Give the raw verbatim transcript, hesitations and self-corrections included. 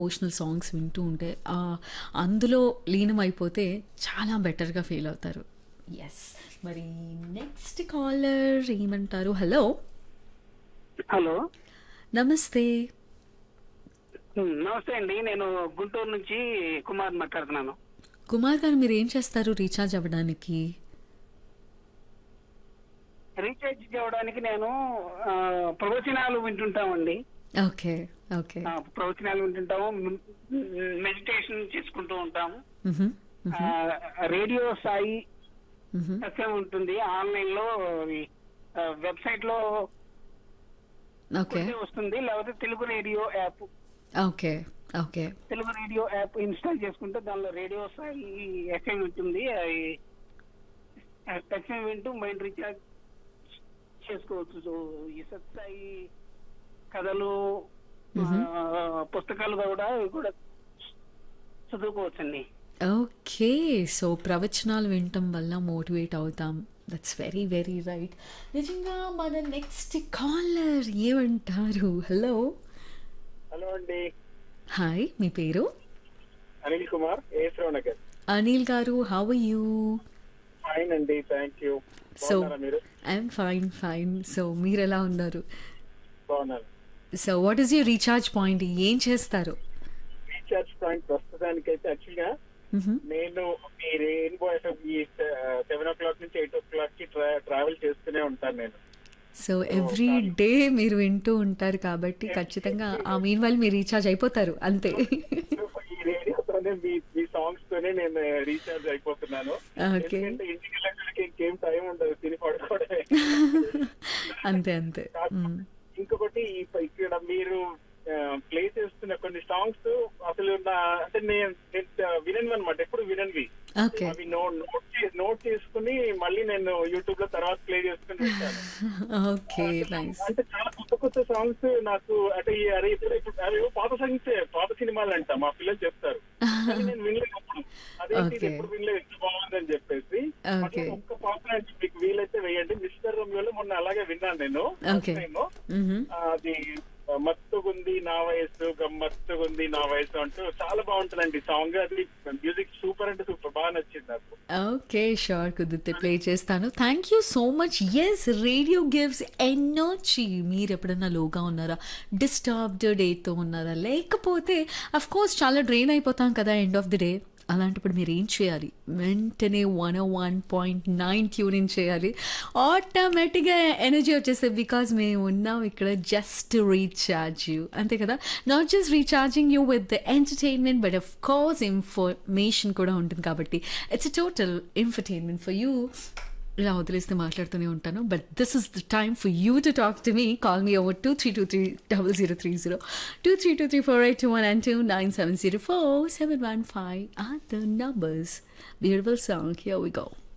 Emotional songs వింటూ ఉంటే ఆహ్, అందులో లీనమైపోతే చాలా బెటర్‌గా ఫీల్ అవుతారు. యెస్. మరి నెక్స్ట్ కాలర్ ఏమంటారు? హలో! హలో. నమస్తే. హ్మ్. నమస్తే అండి. నేను గుంటూరు నుంచి కుమార్ మాట్లాడుతున్నాను. కుమార్ గారు మీరేం చేస్తారు రీచార్జ్ అవ్వడానికి? రీచార్జ్ చేయడానికి నేను ఆహ్, ప్రవచనాలు వింటుంటామండి. ఓకే. ఓకే. ఆ! ప్రవచనాలు వింటుంటాము. మ్ మ్ మెడిటేషన్ చేసుకుంటూ ఉంటాము. హుహు. హుహు. ఆహ్, రేడియో సాయి హుహు. ఎఫ్ఎం ఉంటుంది. ఆన్‌లైన్‌లో ఈ ఆహ్, వెబ్‌సైట్‌లో ఓకే. కొడితే వస్తుంది. లేకపోతే Telugu radio app okay. Okay. Telugu radio app install చేసుకుంటే దానిలో రేడియో సాయి ఎఫ్ఎం ఉంటుంది. అయి ఎఫ్ఎం వింటూ మైండ్ రీచార్జ్ చేసుకోవచ్చు. సో, ఈ సత్సాయి కథలు, హుహు. ఆహ్, పుస్తకాలు కూడా ఇవి కూడా చదువుకోవచ్చండి. ఓకే. సో, ప్రవచనాలు వినటం వల్ల మోటివేట్ అవుతాం. That's very, very right. నిజంగా మన నెక్స్ట్ కాలర్ ఏమంటారు? హలో! హలో అండి. హాయ్. మీ పేరు? అనిల్ కుమార్, ఏఎస్రావు నగర్. అనిల్ గారు, హౌ ఆర్ యూ? ఫైన్ అండి, థ్యాంక్ యూ. సో, బాగున్నారా మీరు? I'm fine, fine. సో, మీరెలా ఉన్నారు? బాగున్నాను. So, what is your recharge point? ఏం చేస్తారు? రీఛార్జ్ పాయింట్ ప్రస్తుతానికైతే యాక్చువల్ గా హుహు. నేను ఈ రెయిన్బో ఎఫ్ఎం ఈ సెవెన్ ఓ క్లాక్ నుంచి ఎయిట్ ఓ క్లాక్ కి ట్రా- ట్రావెల్ చేస్తూనే ఉంటాను నేను. సో, ఎవ్రీ డే మీరు వింటూ ఉంటారు కాబట్టి ఖచ్చితంగా ఆ మీన్ వైల్ మీరు రీచార్జ్ అయిపోతారు అంతే. ఈ రేడియోతోనే మీ మీ సాంగ్స్ తోనే నేను రీఛార్జ్ అయిపోతున్నాను. ఓకే. ఎందుకంటే ఇంటికి వెళ్ళడానికి ఇంకేం టైం ఉండదు, తిని పడుకోవడమే. అంతే అంతే. మ్. ఇంకొకటి ఈ- ఇక్కడ మీరు ప్లే చేస్తున్న కొన్ని సాంగ్స్ అసలు నా అంటే నేను నేను వినను అనమాట, ఎప్పుడు వినన్వి. ఓకే. అవి నోట్ నోట్ చే- నోట్ చేసుకుని మళ్ళీ నేను యూట్యూబ్ లో తర్వాత ప్లే చేసుకుని వింటాను. ఓకే. నైస్. అంటే చాలా కొత్త కొత్త సాంగ్స్ నాకు అంటే ఈ అరే ఇప్పుడు ఇప్పుడు అవి పాత సాంగ్స్ పాత సినిమాలు అంట మా పిల్లలు చెప్తారు, కానీ నేను వినలేదు అప్పుడు. అదేంటి ఇది Okay. ఎప్పుడు వినలేదు, ఎంత బాగుందని చెప్పేసి. Okay. అట్లా ఒక్క పాట అంటే మీకు వీలైతే వేయండి. మిస్టర్ రోమియోలో మొన్న అలాగే విన్నాను నేను. Okay. First time. మ్హూ. ఆ, అది ఆ, మత్తుగుంది నా వయసు గమ్మత్తుగుంది నా వయసు అంటూ చాలా బాగుంటుందండి సాంగ్. అది మ్యూజిక్ సూపర్ అంటే సూపర్, బాగా నచ్చింది నాకు. ఓకే. షూర్. కుదిరితే ప్లే చేస్తాను. Thank you so much. Yes, radio gives energy. మీరు ఎప్పుడన్నా లోగా ఉన్నారా? డిస్టర్బ్డ్ డేతో ఉన్నారా? లేకపోతే అఫ్ కోర్స్ చాలా డ్రైన్ అయిపోతాం కదా ఎండ్ ఆఫ్ ది డే. అలాంటప్పుడు మీరు ఏం చేయాలి? వెంటనే one one point nine tune in చేయాలి. ఆటోమేటిక్గా ఎనర్జీ వచ్చేస్తుంది. బికాజ్ మేము ఉన్నాం ఇక్కడ జస్ట్ రీఛార్జ్ యూ, అంతే కదా. Not just recharging you with the entertainment but of course information కూడా ఉంటుంది కాబట్టి it's total infotainment for you. ఇలా వదిలేస్తే మాట్లాడుతూనే ఉంటాను. But this is the time for you to talk to me. Call me over two three two three double zero three zero two three two three four eight two one and two nine seven zero four seven one five are the numbers. Beautiful song, here we go.